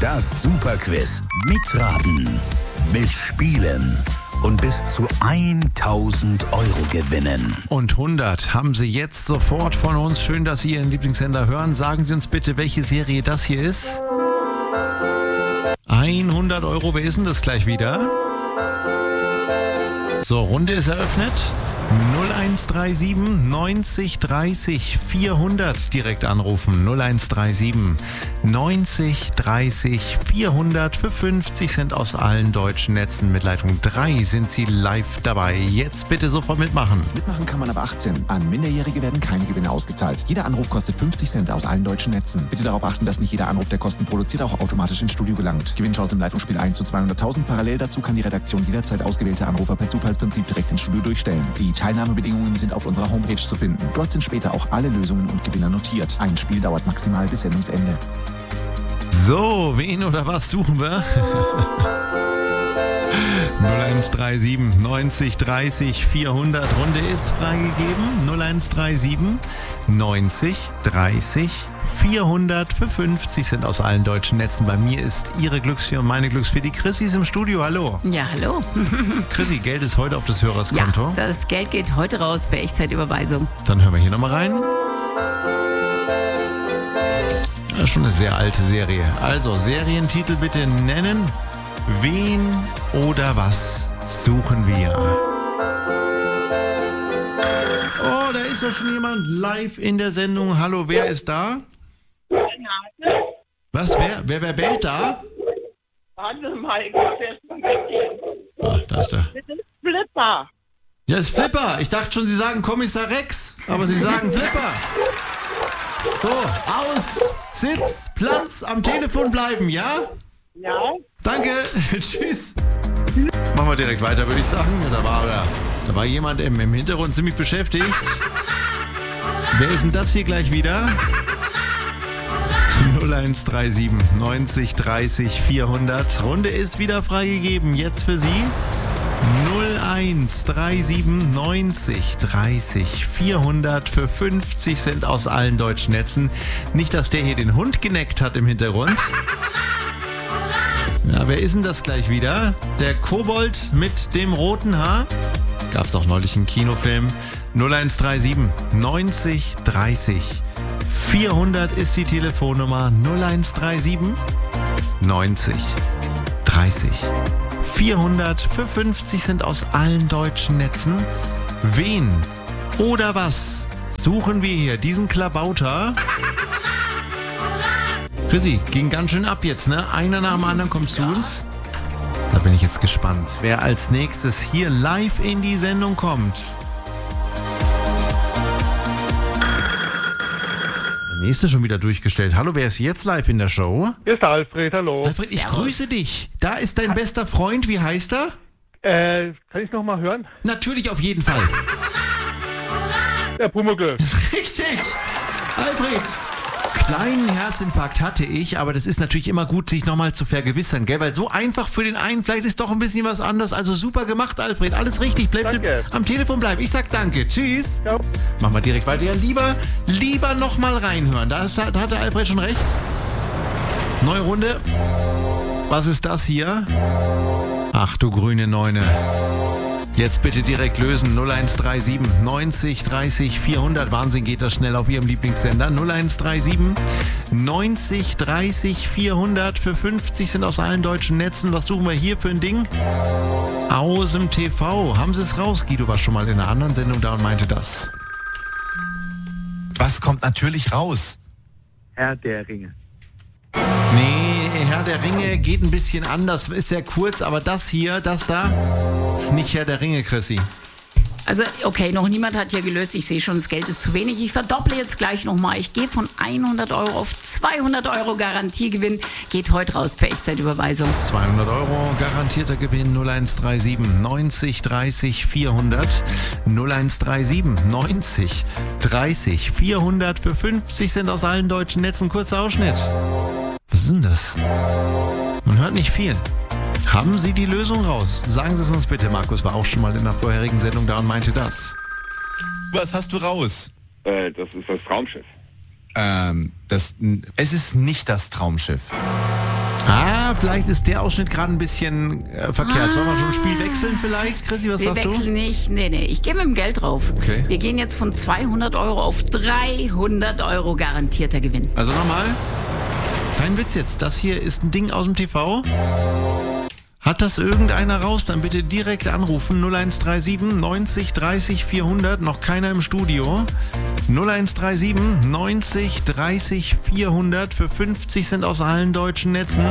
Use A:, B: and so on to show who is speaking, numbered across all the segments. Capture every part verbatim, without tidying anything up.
A: Das Superquiz. Mitraten, mitspielen und bis zu tausend Euro gewinnen.
B: Und hundert haben Sie jetzt sofort von uns. Schön, dass Sie Ihren Lieblingssender hören. Sagen Sie uns bitte, welche Serie das hier ist. hundert Euro, wer ist denn das gleich wieder? So, Runde ist eröffnet. null eins drei sieben neunzig dreißig vierhundert direkt anrufen. null eins drei sieben neunzig dreißig vierhundert. Für fünfzig Cent aus allen deutschen Netzen mit Leitung drei sind Sie live dabei. Jetzt bitte sofort mitmachen.
C: Mitmachen kann man ab achtzehn. An Minderjährige werden keine Gewinne ausgezahlt. Jeder Anruf kostet fünfzig Cent aus allen deutschen Netzen. Bitte darauf achten, dass nicht jeder Anruf, der Kosten produziert, auch automatisch ins Studio gelangt. Gewinnchance im Leitungsspiel eins zu zweihunderttausend. Parallel dazu kann die Redaktion jederzeit ausgewählte Anrufer per Zufallsprinzip direkt ins Studio durchstellen. Die Teilnahmebedingungen sind auf unserer Homepage zu finden. Dort sind später auch alle Lösungen und Gewinner notiert. Ein Spiel dauert maximal bis Sendungsende.
B: So, wen oder was suchen wir? null eins drei sieben neunzig dreißig vierhundert. Runde ist freigegeben. null eins drei sieben neunzig dreißig vierhundert. Für fünfzig sind aus allen deutschen Netzen. Bei mir ist Ihre Glücksfee und meine Glücksfee. Die Chrissy ist im Studio. Hallo.
D: Ja, hallo.
B: Chrissy, Geld ist heute auf des Hörers Konto.
D: Ja, das Geld geht heute raus für Echtzeitüberweisung.
B: Dann hören wir hier nochmal rein. Das ist schon eine sehr alte Serie. Also, Serientitel bitte nennen. Wen oder was suchen wir? Oh, da ist ja schon jemand live in der Sendung. Hallo, wer ist da? Was, wer? Wer, wer bellt da?
E: Warte mal, ich muss erst mal weggehen.
B: Ah, da ist er.
E: Das ist Flipper.
B: Ja, das ist Flipper. Ich dachte schon, Sie sagen Kommissar Rex, aber Sie sagen Flipper. So, aus, Sitz, Platz, am Telefon bleiben, ja?
E: Ja.
B: Danke, tschüss. Machen wir direkt weiter, würde ich sagen. Da war, da war jemand im, im Hintergrund ziemlich beschäftigt. Wer ist denn das hier gleich wieder? null eins drei sieben neunzig dreißig vierhundert. Runde ist wieder freigegeben. Jetzt für Sie. null eins drei sieben neunzig dreißig vierhundert. Für fünfzig Cent aus allen deutschen Netzen. Nicht, dass der hier den Hund geneckt hat im Hintergrund. Ja, wer ist denn das gleich wieder? Der Kobold mit dem roten Haar? Gab's auch neulich einen Kinofilm. null eins drei sieben neunzig dreißig vierhundert ist die Telefonnummer. null eins drei sieben neunzig dreißig vierhundert. Für fünfzig Cent aus allen deutschen Netzen. Wen oder was suchen wir hier? Diesen Klabauter? Chrissy, ging ganz schön ab jetzt, ne? Einer nach dem anderen kommt zu uns. Da bin ich jetzt gespannt, wer als nächstes hier live in die Sendung kommt. Der nächste schon wieder durchgestellt. Hallo, wer ist jetzt live in der Show?
F: Hier ist der Alfred, hallo.
B: Alfred, ich
D: Servus.
B: grüße dich. Da ist dein bester Freund, wie heißt er?
F: Äh, kann ich noch mal hören?
B: Natürlich, auf jeden Fall.
F: Der Pumuckl.
B: Richtig, Alfred. Kleinen Herzinfarkt hatte ich, aber das ist natürlich immer gut, sich nochmal zu vergewissern, gell? Weil so einfach für den einen, vielleicht ist doch ein bisschen was anderes. Also super gemacht, Alfred. Alles richtig. Bleib
F: Danke.
B: am Telefon bleiben. Ich sag danke. Tschüss.
F: Ciao.
B: Machen wir direkt weiter. Ja, lieber, lieber nochmal reinhören. Da, ist, da hat der Alfred schon recht. Neue Runde. Was ist das hier? Ach du grüne Neune. Jetzt bitte direkt lösen. null eins drei sieben neunzig dreißig vierhundert. Wahnsinn, geht das schnell auf Ihrem Lieblingssender. null eins drei sieben neunzig dreißig vierhundert. Für fünfzig sind aus allen deutschen Netzen. Was suchen wir hier für ein Ding? Aus dem T V. Haben Sie es raus? Guido war schon mal in einer anderen Sendung da und meinte das.
C: Was kommt natürlich raus?
G: Herr der Ringe.
B: Nee, Herr der Ringe geht ein bisschen anders. Ist sehr kurz, aber das hier, das da, ist nicht Herr der Ringe, Chrissy.
D: Also, okay, noch niemand hat hier gelöst. Ich sehe schon, das Geld ist zu wenig. Ich verdopple jetzt gleich nochmal. Ich gehe von hundert Euro auf zweihundert Euro Garantiegewinn. Geht heute raus per Echtzeitüberweisung.
B: zweihundert Euro garantierter Gewinn. null eins drei sieben neunzig dreißig vierhundert. null eins drei sieben neunzig dreißig vierhundert. Für fünfzig Cent aus allen deutschen Netzen. Kurzer Ausschnitt. Was ist denn das? Man hört nicht viel. Haben Sie die Lösung raus? Sagen Sie es uns bitte. Markus war auch schon mal in der vorherigen Sendung da und meinte das.
C: Was hast du raus?
G: Äh, das ist das Traumschiff.
C: Ähm, das, es ist nicht das Traumschiff.
B: Ah, vielleicht ist der Ausschnitt gerade ein bisschen äh, verkehrt. Sollen wir schon ein Spiel wechseln vielleicht? Chrissy, was
D: Wir
B: sagst du?
D: wechseln nicht. Nee, nee, ich gehe mit dem Geld drauf.
B: Okay.
D: Wir gehen jetzt von zweihundert Euro auf dreihundert Euro garantierter Gewinn.
B: Also nochmal, kein Witz jetzt. Das hier ist ein Ding aus dem T V. Hat das irgendeiner raus? Dann bitte direkt anrufen. null eins drei sieben neunzig dreißig vierhundert. Noch keiner im Studio. null eins drei sieben neunzig dreißig vierhundert für fünfzig Cent aus allen deutschen Netzen.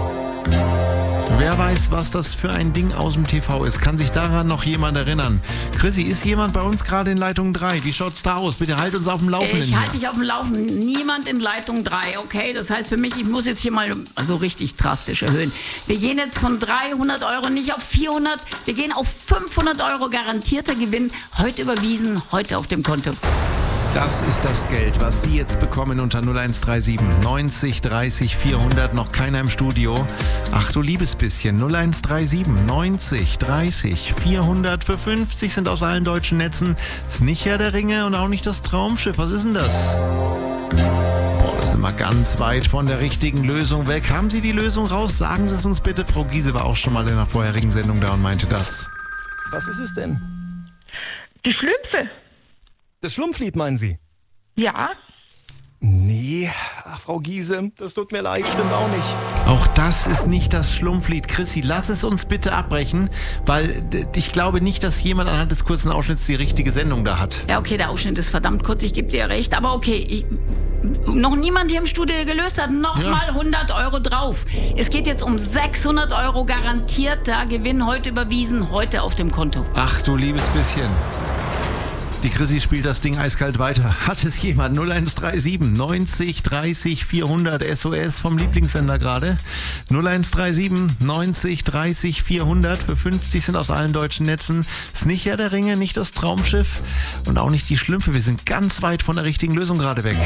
B: Wer weiß, was das für ein Ding aus dem T V ist? Kann sich daran noch jemand erinnern? Chrissy, ist jemand bei uns gerade in Leitung drei? Wie schaut's da aus? Bitte halt uns auf dem Laufenden.
D: Ich halte dich auf dem Laufenden. Niemand in Leitung drei, okay? Das heißt für mich, ich muss jetzt hier mal so richtig drastisch erhöhen. Wir gehen jetzt von dreihundert Euro nicht auf vierhundert. Wir gehen auf fünfhundert Euro garantierter Gewinn. Heute überwiesen, heute auf dem Konto.
B: Das ist das Geld, was Sie jetzt bekommen unter null eins drei sieben neunzig dreißig vierhundert. Noch keiner im Studio. Ach du liebes bisschen. null eins drei sieben neunzig dreißig vierhundert für fünfzig sind aus allen deutschen Netzen. Ist nicht Herr der Ringe und auch nicht das Traumschiff. Was ist denn das? Boah, das ist immer ganz weit von der richtigen Lösung weg. Haben Sie die Lösung raus? Sagen Sie es uns bitte. Frau Giese war auch schon mal in einer vorherigen Sendung da und meinte das.
H: Was ist es denn?
E: Die Schlümpfe.
H: Das Schlumpflied, meinen Sie?
E: Ja.
H: Nee, ach, Frau Giese, das tut mir leid, stimmt auch nicht.
B: Auch das ist nicht das Schlumpflied. Chrissy, lass es uns bitte abbrechen, weil d- ich glaube nicht, dass jemand anhand des kurzen Ausschnitts die richtige Sendung da hat.
D: Ja, okay, der Ausschnitt ist verdammt kurz, ich gebe dir recht. Aber okay, ich, noch niemand hier im Studio der gelöst hat. Nochmal
B: Ja.
D: hundert Euro drauf. Es geht jetzt um sechshundert Euro garantierter Gewinn. Heute überwiesen, heute auf dem Konto.
B: Ach du liebes bisschen. Die Chrissy spielt das Ding eiskalt weiter. Hat es jemand? null eins drei sieben neunzig dreißig vierhundert S O S vom Lieblingssender gerade. null eins drei sieben neunzig dreißig vierhundert für fünfzig sind aus allen deutschen Netzen. Ist nicht Herr der Ringe, nicht das Traumschiff und auch nicht die Schlümpfe. Wir sind ganz weit von der richtigen Lösung gerade weg.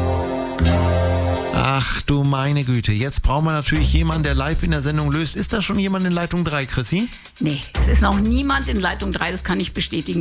B: Ach du meine Güte, jetzt brauchen wir natürlich jemanden, der live in der Sendung löst. Ist da schon jemand in Leitung drei, Chrissy?
D: Nee, es ist noch niemand in Leitung drei, das kann ich bestätigen.